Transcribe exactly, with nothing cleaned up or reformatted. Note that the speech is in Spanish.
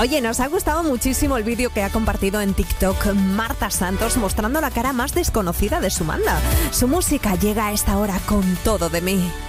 Oye, nos ha gustado muchísimo el vídeo que ha compartido en TikTok Marta Santos mostrando la cara más desconocida de su banda. Su música llega a esta hora con todo de mí.